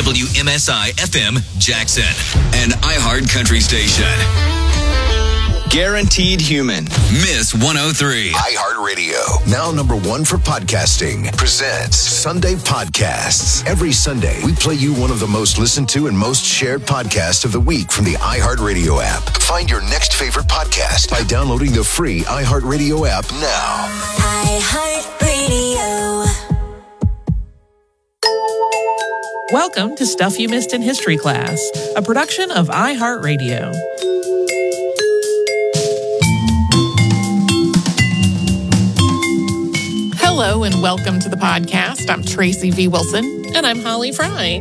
WMSI FM Jackson, an iHeart Country station. Guaranteed Human. Miss 103. iHeartRadio, now number one for podcasting, presents Sunday Podcasts. Every Sunday, we play you one of the most listened to and most shared podcasts of the week from the iHeartRadio app. Find your next favorite podcast by downloading the free iHeartRadio app now. iHeartRadio. Welcome to Stuff You Missed in History Class, a production of iHeartRadio. Hello and welcome to the podcast. I'm Tracy V. Wilson. And I'm Holly Fry.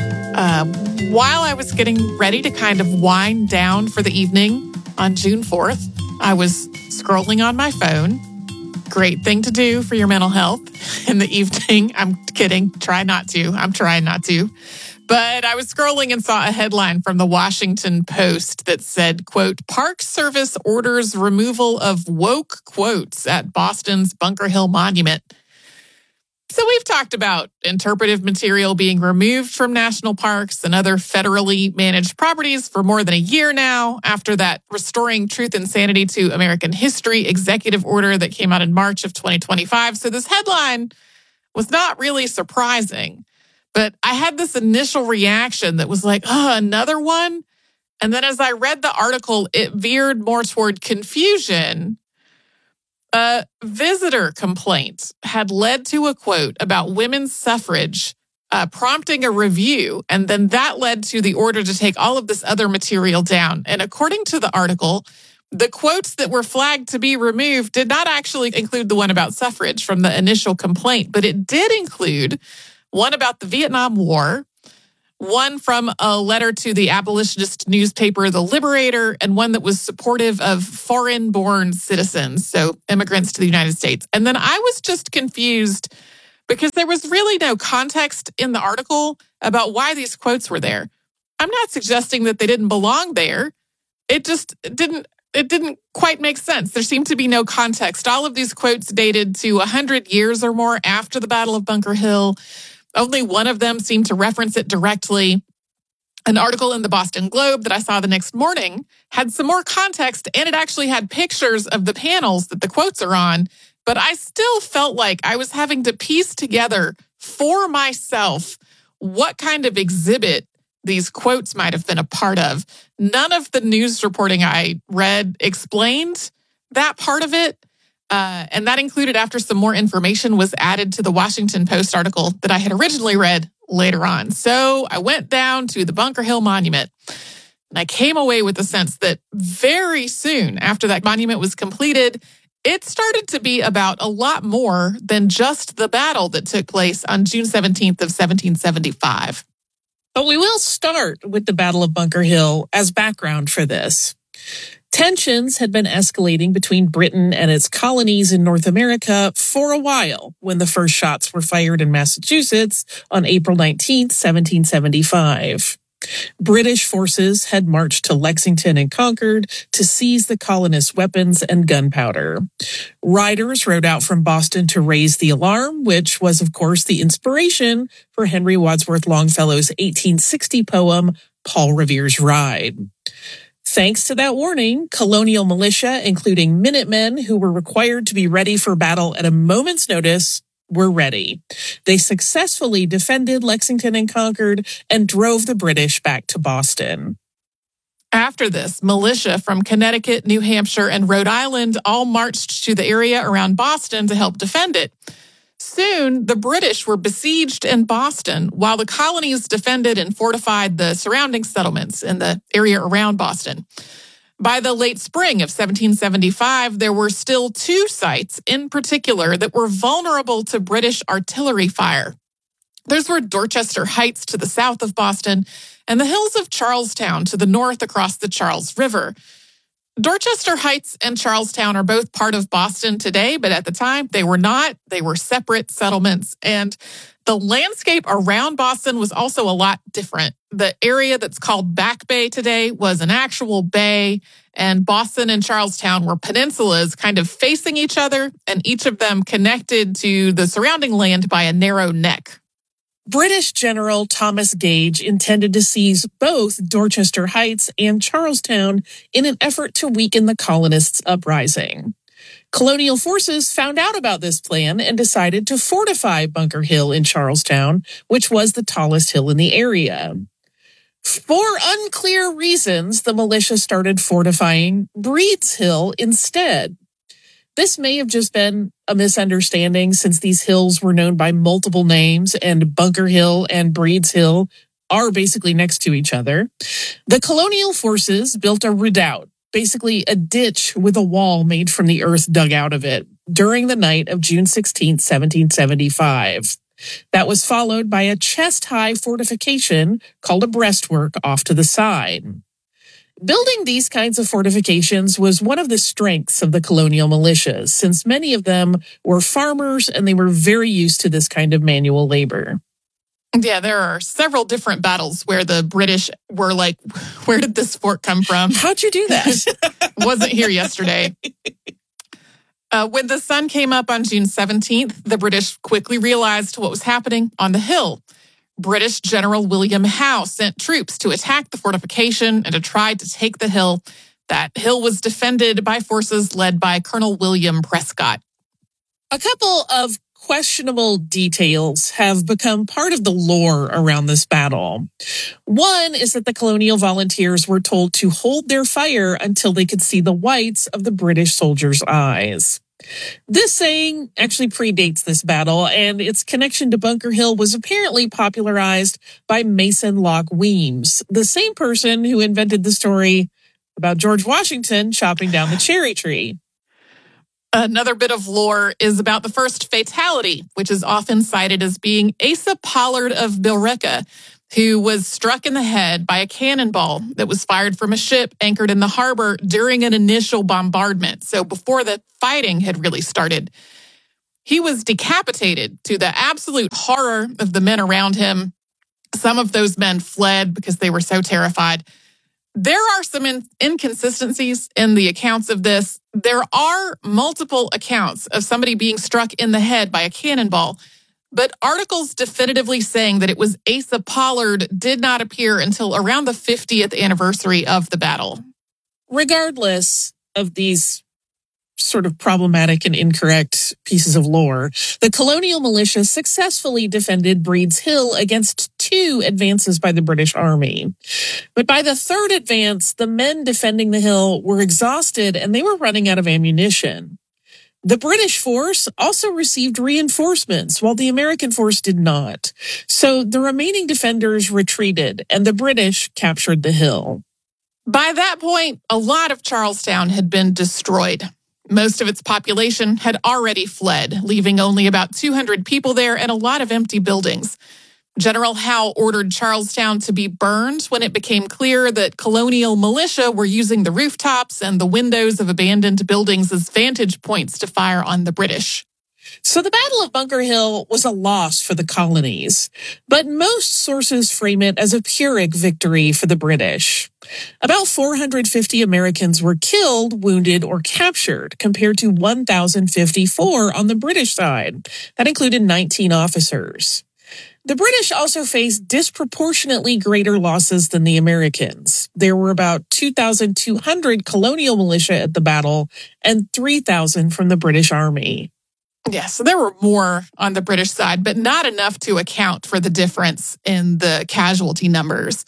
While I was getting ready to kind of wind down for the evening on June 4th, I was scrolling on my phone. Great thing to do for your mental health in the evening. I'm kidding. Try not to. I'm trying not to. But I was scrolling and saw a headline from the Washington Post that said, quote, Park Service orders removal of woke quotes at Boston's Bunker Hill Monument. So we've talked about interpretive material being removed from national parks and other federally managed properties for more than a year now, after that Restoring Truth and Sanity to American History executive order that came out in March of 2025. So this headline was not really surprising. But I had this initial reaction that was like, oh, another one? And then as I read the article, it veered more toward confusion. A visitor complaint had led to a quote about women's suffrage, prompting a review, and then that led to the order to take all of this other material down. And according to the article, the quotes that were flagged to be removed did not actually include the one about suffrage from the initial complaint, but it did include one about the Vietnam War, one from a letter to the abolitionist newspaper, The Liberator, and one that was supportive of foreign-born citizens, so immigrants to the United States. And then I was just confused because there was really no context in the article about why these quotes were there. I'm not suggesting that they didn't belong there. It just didn't quite make sense. There seemed to be no context. All of these quotes dated to 100 years or more after the Battle of Bunker Hill. Only one of them seemed to reference it directly. An article in the Boston Globe that I saw the next morning had some more context, and it actually had pictures of the panels that the quotes are on. But I still felt like I was having to piece together for myself what kind of exhibit these quotes might have been a part of. None of the news reporting I read explained that part of it. And that included after some more information was added to the Washington Post article that I had originally read later on. So I went down to the Bunker Hill Monument, and I came away with the sense that very soon after that monument was completed, it started to be about a lot more than just the battle that took place on June 17th of 1775. But we will start with the Battle of Bunker Hill as background for this. Tensions had been escalating between Britain and its colonies in North America for a while when the first shots were fired in Massachusetts on April 19, 1775. British forces had marched to Lexington and Concord to seize the colonists' weapons and gunpowder. Riders rode out from Boston to raise the alarm, which was, of course, the inspiration for Henry Wadsworth Longfellow's 1860 poem, Paul Revere's Ride. Thanks to that warning, colonial militia, including Minutemen, who were required to be ready for battle at a moment's notice, were ready. They successfully defended Lexington and Concord and drove the British back to Boston. After this, militia from Connecticut, New Hampshire, and Rhode Island all marched to the area around Boston to help defend it. Soon, the British were besieged in Boston, while the colonies defended and fortified the surrounding settlements in the area around Boston. By the late spring of 1775, there were still two sites in particular that were vulnerable to British artillery fire. Those were Dorchester Heights to the south of Boston and the hills of Charlestown to the north across the Charles River. Dorchester Heights and Charlestown are both part of Boston today, but at the time they were not. They were separate settlements, and the landscape around Boston was also a lot different. The area that's called Back Bay today was an actual bay, and Boston and Charlestown were peninsulas kind of facing each other, and each of them connected to the surrounding land by a narrow neck. British General Thomas Gage intended to seize both Dorchester Heights and Charlestown in an effort to weaken the colonists' uprising. Colonial forces found out about this plan and decided to fortify Bunker Hill in Charlestown, which was the tallest hill in the area. For unclear reasons, the militia started fortifying Breed's Hill instead. This may have just been a misunderstanding since these hills were known by multiple names and Bunker Hill and Breed's Hill are basically next to each other. The colonial forces built a redoubt, basically a ditch with a wall made from the earth dug out of it, during the night of June 16, 1775. That was followed by a chest-high fortification called a breastwork off to the side. Building these kinds of fortifications was one of the strengths of the colonial militias, since many of them were farmers and they were very used to this kind of manual labor. Yeah, there are several different battles where the British were like, where did this fort come from? How'd you do that? Wasn't here yesterday. When the sun came up on June 17th, the British quickly realized what was happening on the hill. British General William Howe sent troops to attack the fortification and to try to take the hill. That hill was defended by forces led by Colonel William Prescott. A couple of questionable details have become part of the lore around this battle. One is that the colonial volunteers were told to hold their fire until they could see the whites of the British soldiers' eyes. This saying actually predates this battle, and its connection to Bunker Hill was apparently popularized by Mason Locke Weems, the same person who invented the story about George Washington chopping down the cherry tree. Another bit of lore is about the first fatality, which is often cited as being Asa Pollard of Billerica, who was struck in the head by a cannonball that was fired from a ship anchored in the harbor during an initial bombardment, so before the fighting had really started. He was decapitated to the absolute horror of the men around him. Some of those men fled because they were so terrified. There are some inconsistencies in the accounts of this. There are multiple accounts of somebody being struck in the head by a cannonball, but articles definitively saying that it was Asa Pollard did not appear until around the 50th anniversary of the battle. Regardless of these sort of problematic and incorrect pieces of lore, the colonial militia successfully defended Breed's Hill against 2 advances by the British Army. But by the 3rd advance, the men defending the hill were exhausted and they were running out of ammunition. The British force also received reinforcements, while the American force did not. So the remaining defenders retreated, and the British captured the hill. By that point, a lot of Charlestown had been destroyed. Most of its population had already fled, leaving only about 200 people there and a lot of empty buildings. General Howe ordered Charlestown to be burned when it became clear that colonial militia were using the rooftops and the windows of abandoned buildings as vantage points to fire on the British. So the Battle of Bunker Hill was a loss for the colonies, but most sources frame it as a Pyrrhic victory for the British. About 450 Americans were killed, wounded, or captured, compared to 1,054 on the British side. That included 19 officers. The British also faced disproportionately greater losses than the Americans. There were about 2,200 colonial militia at the battle and 3,000 from the British Army. Yeah, so there were more on the British side, but not enough to account for the difference in the casualty numbers.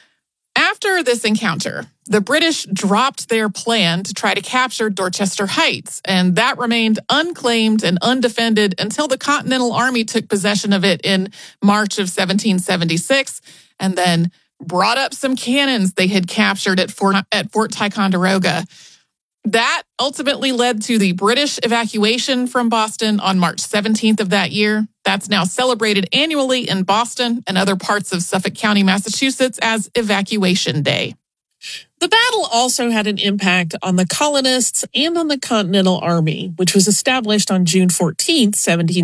After this encounter, the British dropped their plan to try to capture Dorchester Heights, and that remained unclaimed and undefended until the Continental Army took possession of it in March of 1776, and then brought up some cannons they had captured at Fort Ticonderoga. That ultimately led to the British evacuation from Boston on March 17th of that year. That's now celebrated annually in Boston and other parts of Suffolk County, Massachusetts as Evacuation Day. The battle also had an impact on the colonists and on the Continental Army, which was established on June 14th,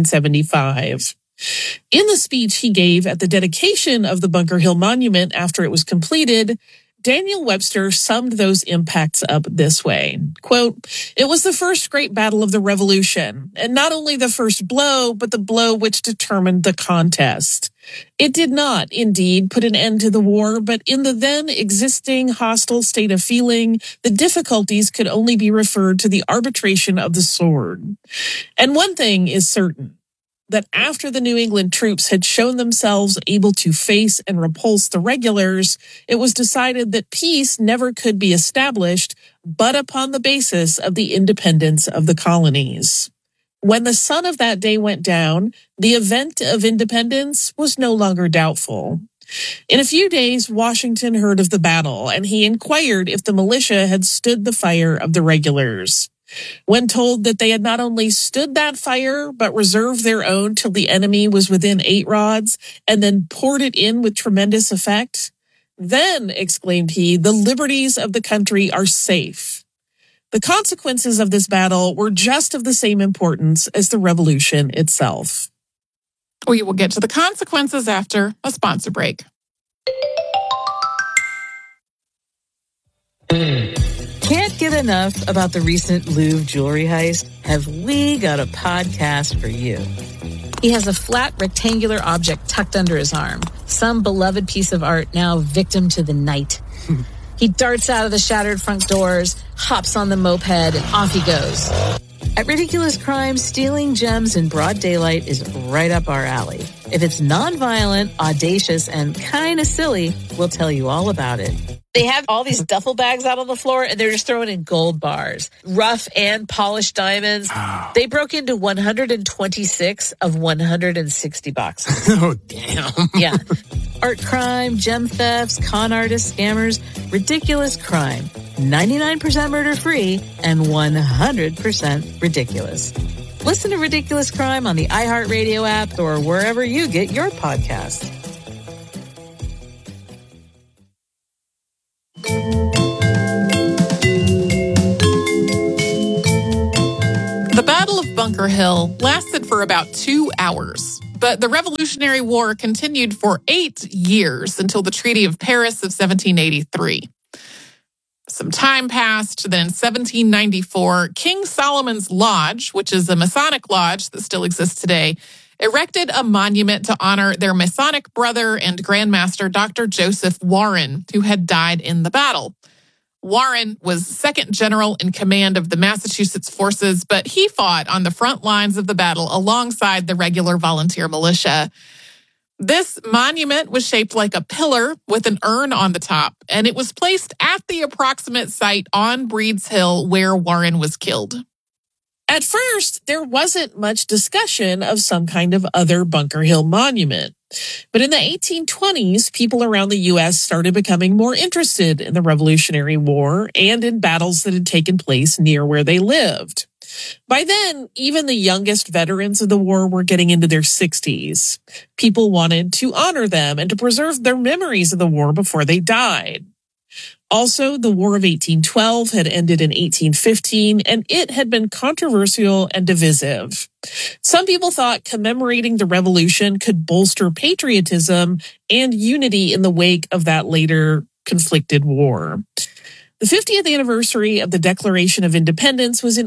1775. In the speech he gave at the dedication of the Bunker Hill Monument after it was completed, Daniel Webster summed those impacts up this way, quote, "It was the first great battle of the Revolution, and not only the first blow, but the blow which determined the contest. It did not, indeed, put an end to the war, but in the then existing hostile state of feeling, the difficulties could only be referred to the arbitration of the sword. And one thing is certain, that after the New England troops had shown themselves able to face and repulse the regulars, it was decided that peace never could be established but upon the basis of the independence of the colonies. When the sun of that day went down, the event of independence was no longer doubtful. In a few days, Washington heard of the battle, and he inquired if the militia had stood the fire of the regulars. When told that they had not only stood that fire, but reserved their own till the enemy was within 8 rods, and then poured it in with tremendous effect, then, exclaimed he, the liberties of the country are safe. The consequences of this battle were just of the same importance as the Revolution itself. We will get to the consequences after a sponsor break. Can't get enough about the recent Louvre jewelry heist? Have we got a podcast for you? He has a flat rectangular object tucked under his arm. Some beloved piece of art now victim to the night. He darts out of the shattered front doors, hops on the moped, and off he goes. At Ridiculous Crime, stealing gems in broad daylight is right up our alley. If it's nonviolent, audacious, and kind of silly, we'll tell you all about it. They have all these duffel bags out on the floor, and they're just throwing in gold bars, rough and polished diamonds. Oh. They broke into 126 of 160 boxes. Oh, damn. Yeah. Art crime, gem thefts, con artists, scammers, Ridiculous Crime. 99% murder-free and 100% ridiculous. Listen to Ridiculous Crime on the iHeartRadio app or wherever you get your podcasts. The Battle of Bunker Hill lasted for about 2 hours, but the Revolutionary War continued for 8 years until the Treaty of Paris of 1783. Some time passed, then in 1794, King Solomon's Lodge, which is a Masonic lodge that still exists today, erected a monument to honor their Masonic brother and Grandmaster Dr. Joseph Warren, who had died in the battle. Warren was second general in command of the Massachusetts forces, but he fought on the front lines of the battle alongside the regular volunteer militia. This monument was shaped like a pillar with an urn on the top, and it was placed at the approximate site on Breed's Hill where Warren was killed. At first, there wasn't much discussion of some kind of other Bunker Hill monument. But in the 1820s, people around the U.S. started becoming more interested in the Revolutionary War and in battles that had taken place near where they lived. By then, even the youngest veterans of the war were getting into their 60s. People wanted to honor them and to preserve their memories of the war before they died. Also, the War of 1812 had ended in 1815, and it had been controversial and divisive. Some people thought commemorating the revolution could bolster patriotism and unity in the wake of that later conflicted war. The 50th anniversary of the Declaration of Independence was in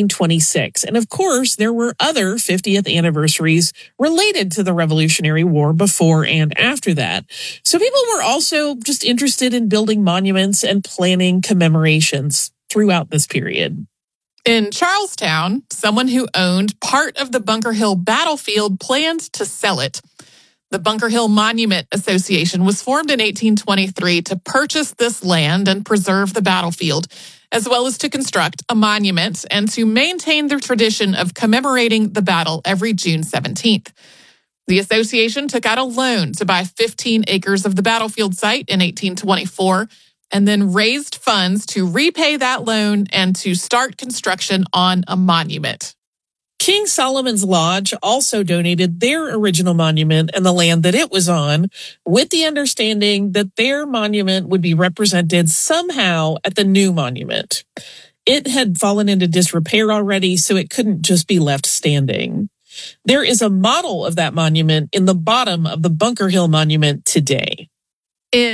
1826, and of course, there were other 50th anniversaries related to the Revolutionary War before and after that. So people were also just interested in building monuments and planning commemorations throughout this period. In Charlestown, someone who owned part of the Bunker Hill battlefield planned to sell it. The Bunker Hill Monument Association was formed in 1823 to purchase this land and preserve the battlefield, as well as to construct a monument and to maintain the tradition of commemorating the battle every June 17th. The association took out a loan to buy 15 acres of the battlefield site in 1824 and then raised funds to repay that loan and to start construction on a monument. King Solomon's Lodge also donated their original monument and the land that it was on, with the understanding that their monument would be represented somehow at the new monument. It had fallen into disrepair already, so it couldn't just be left standing. There is a model of that monument in the bottom of the Bunker Hill Monument today. In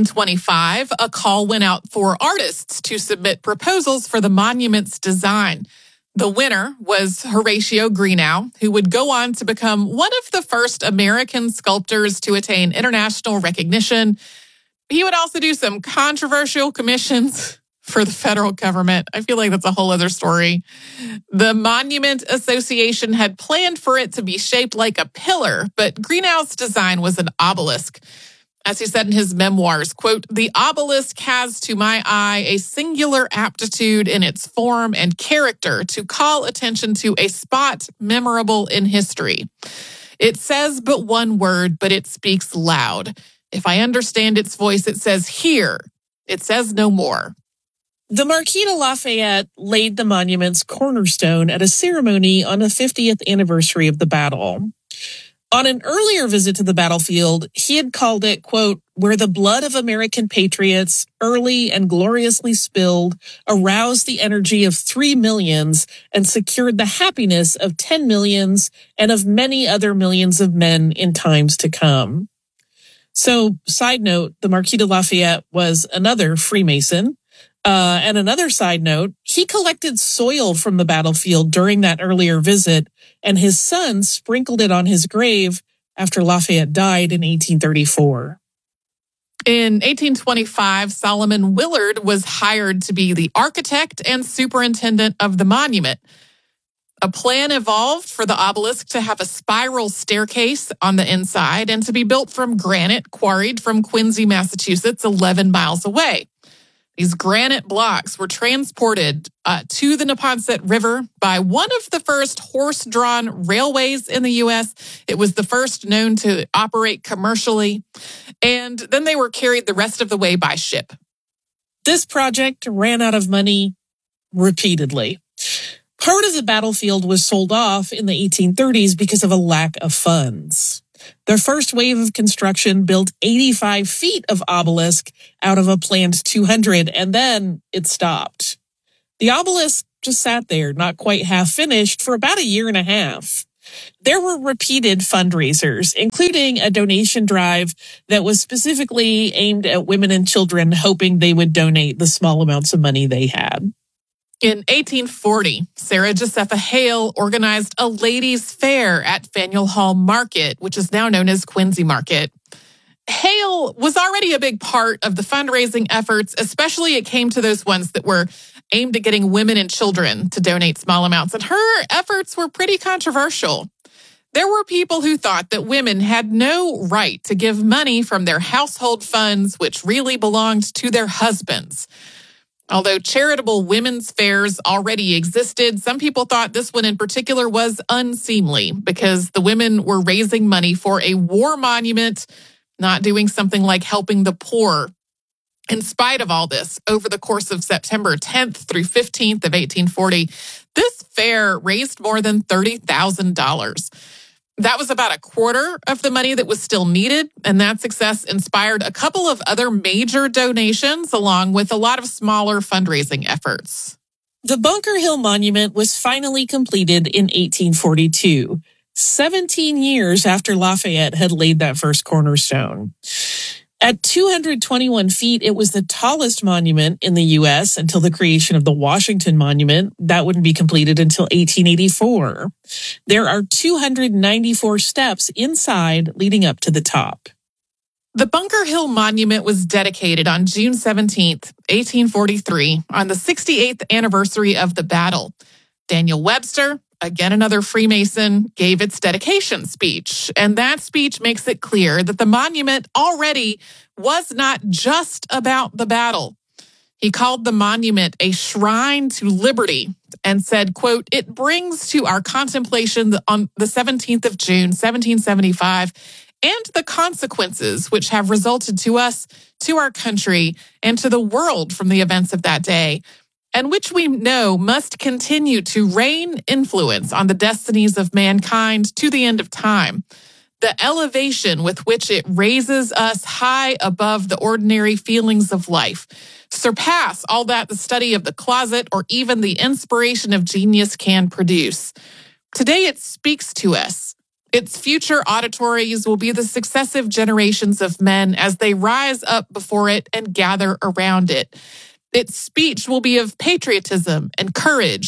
1825, a call went out for artists to submit proposals for the monument's design. The winner was Horatio Greenough, who would go on to become one of the first American sculptors to attain international recognition. He would also do some controversial commissions for the federal government. I feel like that's a whole other story. The Monument Association had planned for it to be shaped like a pillar, but Greenough's design was an obelisk. As he said in his memoirs, quote, "The obelisk has, to my eye, a singular aptitude in its form and character to call attention to a spot memorable in history. It says but one word, but it speaks loud. If I understand its voice, it says here. It says no more." The Marquis de Lafayette laid the monument's cornerstone at a ceremony on the 50th anniversary of the battle. On an earlier visit to the battlefield, he had called it, quote, "where the blood of American patriots, early and gloriously spilled, aroused the energy of 3 millions and secured the happiness of 10 millions and of many other millions of men in times to come." So, side note, the Marquis de Lafayette was another Freemason. And another side note, he collected soil from the battlefield during that earlier visit, and his son sprinkled it on his grave after Lafayette died in 1834. In 1825, Solomon Willard was hired to be the architect and superintendent of the monument. A plan evolved for the obelisk to have a spiral staircase on the inside and to be built from granite quarried from Quincy, Massachusetts, 11 miles away. These granite blocks were transported to the Neponset River by one of the first horse-drawn railways in the U.S. It was the first known to operate commercially, and then they were carried the rest of the way by ship. This project ran out of money repeatedly. Part of the battlefield was sold off in the 1830s because of a lack of funds. The first wave of construction built 85 feet of obelisk out of a planned 200, and then it stopped. The obelisk just sat there, not quite half finished, for about a year and a half. There were repeated fundraisers, including a donation drive that was specifically aimed at women and children, hoping they would donate the small amounts of money they had. In 1840, Sarah Josepha Hale organized a ladies' fair at Faneuil Hall Market, which is now known as Quincy Market. Hale was already a big part of the fundraising efforts, especially it came to those ones that were aimed at getting women and children to donate small amounts, and her efforts were pretty controversial. There were people who thought that women had no right to give money from their household funds, which really belonged to their husbands. Although charitable women's fairs already existed, some people thought this one in particular was unseemly because the women were raising money for a war monument, not doing something like helping the poor. In spite of all this, over the course of September 10th through 15th of 1840, this fair raised more than $30,000. That was about a quarter of the money that was still needed, and that success inspired a couple of other major donations along with a lot of smaller fundraising efforts. The Bunker Hill Monument was finally completed in 1842, 17 years after Lafayette had laid that first cornerstone. At 221 feet, it was the tallest monument in the U.S. until the creation of the Washington Monument. That wouldn't be completed until 1884. There are 294 steps inside leading up to the top. The Bunker Hill Monument was dedicated on June 17th, 1843, on the 68th anniversary of the battle. Daniel Webster, again another Freemason, gave its dedication speech. And that speech makes it clear that the monument already was not just about the battle. He called the monument a shrine to liberty and said, quote, "It brings to our contemplation on the 17th of June, 1775, and the consequences which have resulted to us, to our country, and to the world from the events of that day, and which we know must continue to rain influence on the destinies of mankind to the end of time. The elevation with which it raises us high above the ordinary feelings of life surpass all that the study of the closet or even the inspiration of genius can produce. Today it speaks to us. Its future auditories will be the successive generations of men as they rise up before it and gather around it. Its speech will be of patriotism and courage,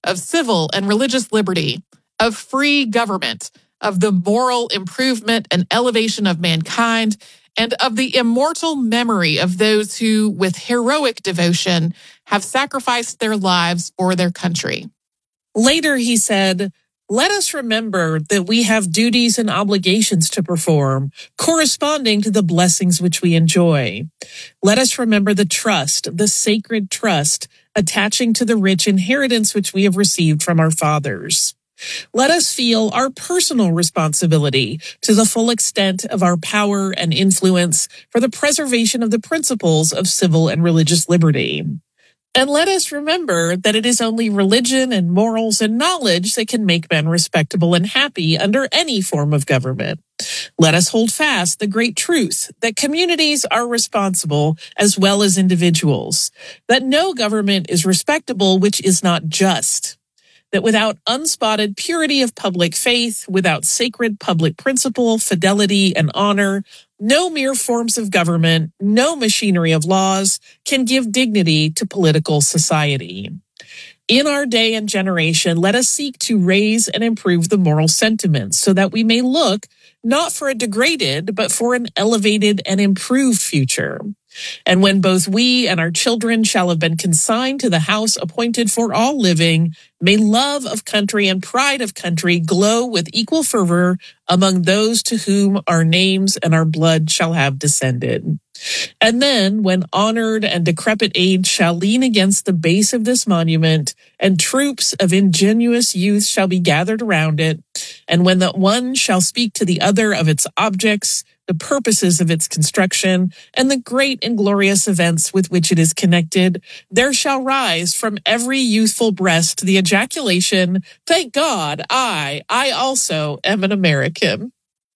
of civil and religious liberty, of free government, of the moral improvement and elevation of mankind, and of the immortal memory of those who, with heroic devotion, have sacrificed their lives for their country. Later, he said, "Let us remember that we have duties and obligations to perform, corresponding to the blessings which we enjoy. Let us remember the trust, the sacred trust, attaching to the rich inheritance which we have received from our fathers. Let us feel our personal responsibility to the full extent of our power and influence for the preservation of the principles of civil and religious liberty. And let us remember that it is only religion and morals and knowledge that can make men respectable and happy under any form of government. Let us hold fast the great truth that communities are responsible as well as individuals, that no government is respectable which is not just, that without unspotted purity of public faith, without sacred public principle, fidelity, and honor, no mere forms of government, no machinery of laws can give dignity to political society. In our day and generation, let us seek to raise and improve the moral sentiments so that we may look not for a degraded, but for an elevated and improved future. And when both we and our children shall have been consigned to the house appointed for all living, may love of country and pride of country glow with equal fervor among those to whom our names and our blood shall have descended. And then, when honored and decrepit age shall lean against the base of this monument, and troops of ingenuous youth shall be gathered around it, and when the one shall speak to the other of its objects, the purposes of its construction, and the great and glorious events with which it is connected, there shall rise from every youthful breast the ejaculation, "Thank God, I also am an American."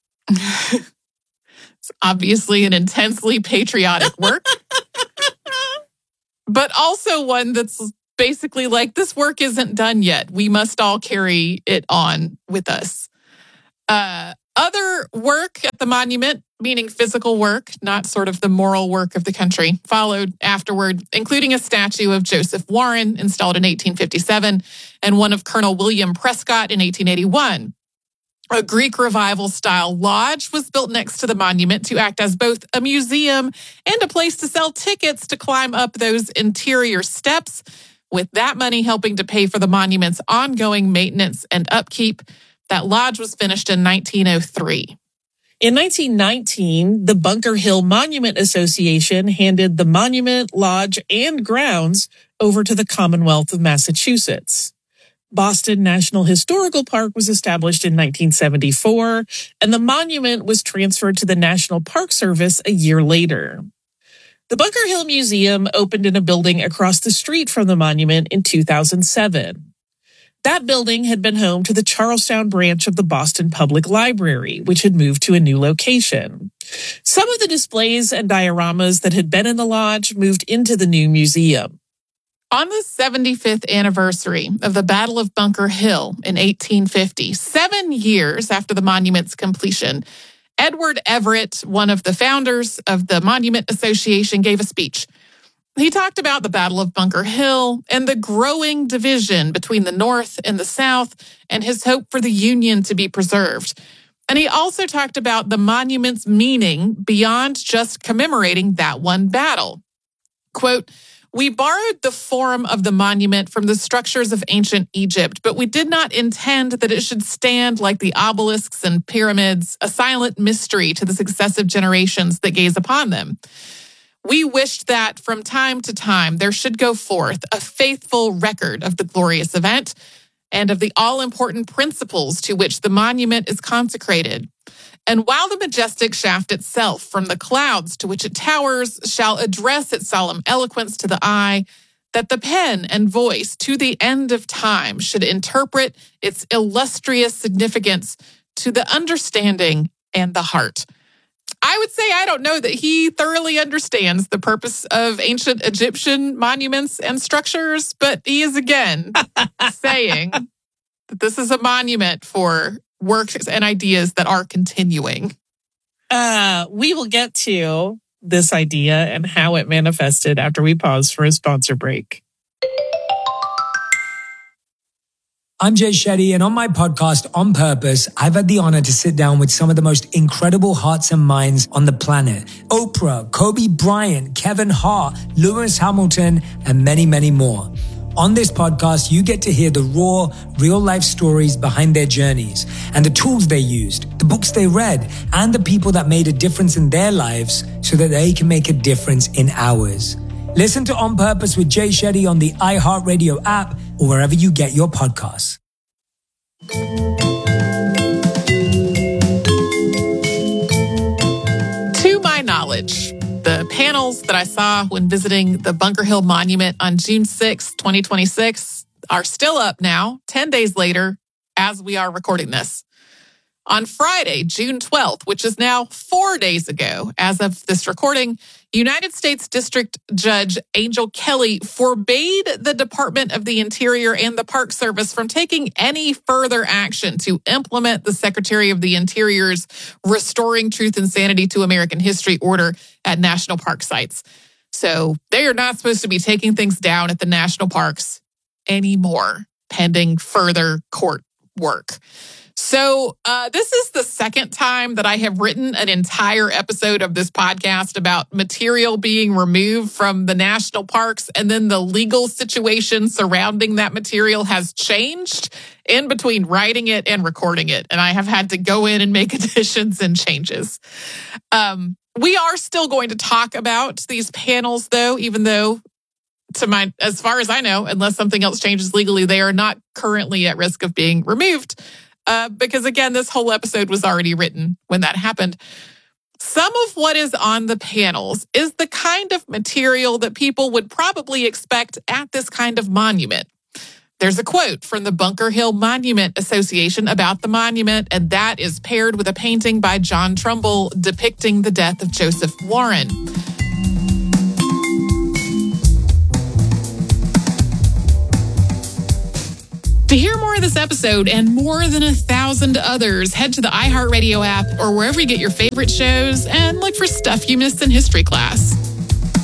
It's obviously an intensely patriotic work, but also one that's basically like, this work isn't done yet. We must all carry it on with us. Other work at the monument, meaning physical work, not sort of the moral work of the country, followed afterward, including a statue of Joseph Warren installed in 1857 and one of Colonel William Prescott in 1881. A Greek Revival-style lodge was built next to the monument to act as both a museum and a place to sell tickets to climb up those interior steps, with that money helping to pay for the monument's ongoing maintenance and upkeep. That lodge was finished in 1903. In 1919, the Bunker Hill Monument Association handed the monument, lodge, and grounds over to the Commonwealth of Massachusetts. Boston National Historical Park was established in 1974, and the monument was transferred to the National Park Service a year later. The Bunker Hill Museum opened in a building across the street from the monument in 2007. That building had been home to the Charlestown branch of the Boston Public Library, which had moved to a new location. Some of the displays and dioramas that had been in the lodge moved into the new museum. On the 75th anniversary of the Battle of Bunker Hill in 1850, 7 years after the monument's completion, Edward Everett, one of the founders of the Monument Association, gave a speech. He talked about the Battle of Bunker Hill and the growing division between the North and the South and his hope for the Union to be preserved. And he also talked about the monument's meaning beyond just commemorating that one battle. Quote, "We borrowed the form of the monument from the structures of ancient Egypt, but we did not intend that it should stand like the obelisks and pyramids, a silent mystery to the successive generations that gaze upon them. We wished that from time to time there should go forth a faithful record of the glorious event and of the all-important principles to which the monument is consecrated. And while the majestic shaft itself from the clouds to which it towers shall address its solemn eloquence to the eye, that the pen and voice to the end of time should interpret its illustrious significance to the understanding and the heart." I would say I don't know that he thoroughly understands the purpose of ancient Egyptian monuments and structures, but he is again saying that this is a monument for works and ideas that are continuing. We will get to this idea and how it manifested after we pause for a sponsor break. I'm Jay Shetty, and on my podcast, On Purpose, I've had the honor to sit down with some of the most incredible hearts and minds on the planet. Oprah, Kobe Bryant, Kevin Hart, Lewis Hamilton, and many, many more. On this podcast, you get to hear the raw, real-life stories behind their journeys and the tools they used, the books they read, and the people that made a difference in their lives so that they can make a difference in ours. Listen to On Purpose with Jay Shetty on the iHeartRadio app or wherever you get your podcasts. To my knowledge, the panels that I saw when visiting the Bunker Hill Monument on June 6, 2026 are still up now, 10 days later, as we are recording this. On Friday, June 12th, which is now 4 days ago, as of this recording, United States District Judge Angel Kelly forbade the Department of the Interior and the Park Service from taking any further action to implement the Secretary of the Interior's Restoring Truth and Sanity to American History order at national park sites. So they are not supposed to be taking things down at the national parks anymore, pending further court work. So this is the second time that I have written an entire episode of this podcast about material being removed from the national parks, and then the legal situation surrounding that material has changed in between writing it and recording it. And I have had to go in and make additions and changes. We are still going to talk about these panels, though, even though as far as I know, unless something else changes legally, they are not currently at risk of being removed. Because again, this whole episode was already written when that happened. Some of what is on the panels is the kind of material that people would probably expect at this kind of monument. There's a quote from the Bunker Hill Monument Association about the monument, and that is paired with a painting by John Trumbull depicting the death of Joseph Warren. To hear more of this episode and more than 1,000 others, head to the iHeartRadio app or wherever you get your favorite shows and look for Stuff You Missed in History Class.